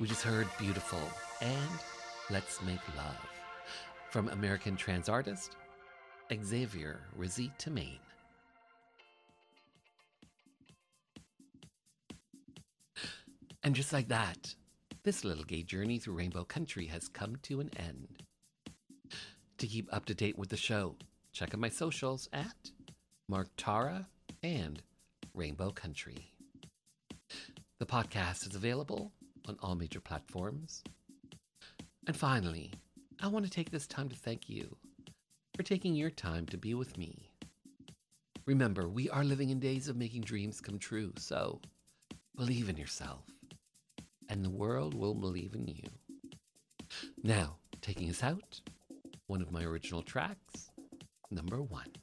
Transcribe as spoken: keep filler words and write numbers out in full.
We just heard Beautiful and Let's Make Love from American trans artist Xavier Rizzi Tamain. And just like that, this little gay journey through Rainbow Country has come to an end. To keep up to date with the show, check out my socials at Mark Tara and Rainbow Country. The podcast is available on all major platforms. And finally, I want to take this time to thank you for taking your time to be with me. Remember, we are living in days of making dreams come true, so believe in yourself, and the world will believe in you. Now, taking us out, one of my original tracks, number one.